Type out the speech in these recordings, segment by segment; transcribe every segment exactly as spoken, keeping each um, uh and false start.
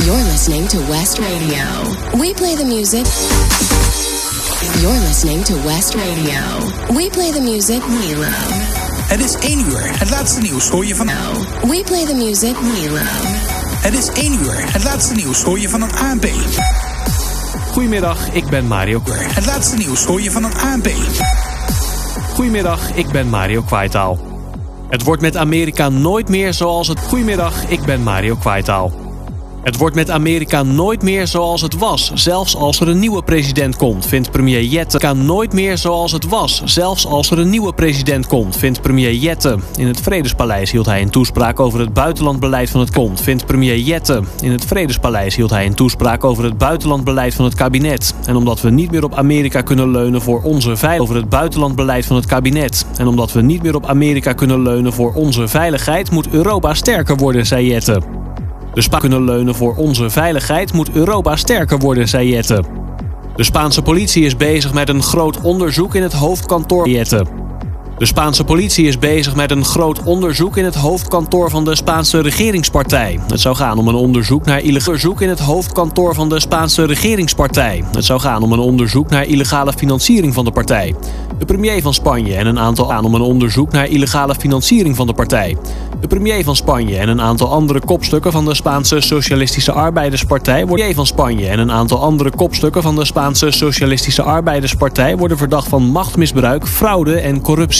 You're listening to West Radio. We play the music. You're listening to West Radio. We play the music we love. Het is één uur. Het laatste nieuws hoor je van... We play the music we love. Het is één uur. Het laatste nieuws hoor je van het A N P. Goedemiddag, ik ben Mario. Het laatste nieuws hoor je van het A N P. Goedemiddag, ik ben Mario Kwaitaal. Het wordt met Amerika nooit meer zoals het... Goedemiddag, ik ben Mario Kwaitaal. Het wordt met Amerika nooit meer zoals het was, zelfs als er een nieuwe president komt, vindt premier Jette. Kan nooit meer zoals het was, zelfs als er een nieuwe president komt, vindt premier Jette. In het Vredespaleis hield hij een toespraak over het buitenlandbeleid van het komt, vindt premier Jette. In het Vredespaleis hield hij een toespraak over het buitenlandbeleid van het kabinet. En omdat we niet meer op Amerika kunnen leunen voor onze veiligheid, over het buitenlandbeleid van het kabinet. En omdat we niet meer op Amerika kunnen leunen voor onze veiligheid, moet Europa sterker worden, zei Jette. De Spa kunnen leunen voor onze veiligheid moet Europa sterker worden, zei Jette. De Spaanse politie is bezig met een groot onderzoek in het hoofdkantoor Jette. De Spaanse politie is bezig met een groot onderzoek in het hoofdkantoor van de Spaanse regeringspartij. Het zou gaan om een onderzoek naar illegale onderzoek in het hoofdkantoor van de Spaanse regeringspartij. Het zou gaan om een onderzoek naar illegale financiering van de partij. De premier van Spanje en een aantal aan om een onderzoek naar illegale financiering van de partij. De premier van Spanje en een aantal andere kopstukken van de Spaanse Socialistische Arbeiderspartij worden van Spanje en een aantal andere kopstukken van de Spaanse Socialistische Arbeiderspartij worden verdacht van machtsmisbruik, fraude en corruptie.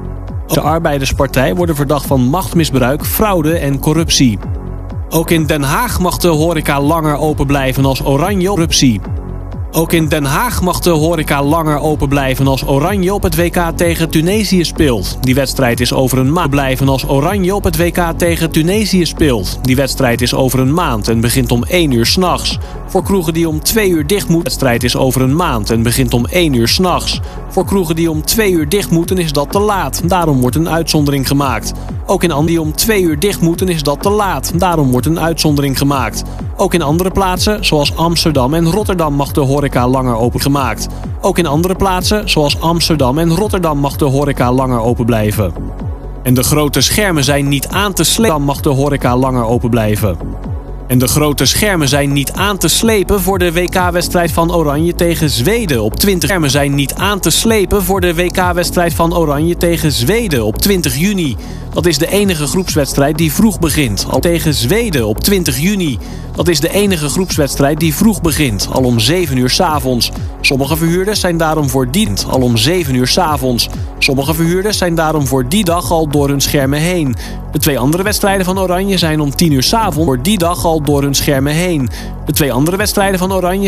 De Arbeiderspartij worden verdacht van machtsmisbruik, fraude en corruptie. Ook in Den Haag mag de horeca langer open blijven als Oranje corruptie. Ook in Den Haag mag de horeca langer open blijven als Oranje op het W K tegen Tunesië speelt. Die wedstrijd is over een maand blijven als Oranje op het W K tegen Tunesië speelt. Die wedstrijd is over een maand en begint om één uur 's nachts. Voor kroegen die om twee uur dicht moeten. De wedstrijd is over een maand en begint om één uur 's nachts. Voor kroegen die om twee uur dicht moeten is dat te laat. Daarom wordt een uitzondering gemaakt. Ook in anderen die om twee uur dicht moeten is dat te laat. Daarom wordt een uitzondering gemaakt. Ook in andere plaatsen, zoals Amsterdam en Rotterdam, mag de horeca langer open gemaakt. Ook in andere plaatsen, zoals Amsterdam en Rotterdam, mag de horeca langer open blijven. En de grote schermen zijn niet aan te slepen, dan mag de horeca langer open blijven. En de grote schermen zijn niet aan te slepen voor de W K-wedstrijd van Oranje tegen Zweden op twintig schermen zijn niet aan te slepen voor de W K-wedstrijd van Oranje tegen Zweden op twintig juni. Dat is de enige groepswedstrijd die vroeg begint. Al tegen Zweden op twintig juni. Dat is de enige groepswedstrijd die vroeg begint, al om zeven uur 's avonds. Sommige verhuurders zijn daarom voor die al om zeven uur 's avonds. Sommige verhuurders zijn daarom voor die dag al door hun schermen heen. De twee andere wedstrijden van Oranje zijn om tien uur 's avonds voor die dag al door hun schermen heen. De twee andere wedstrijden van Oranje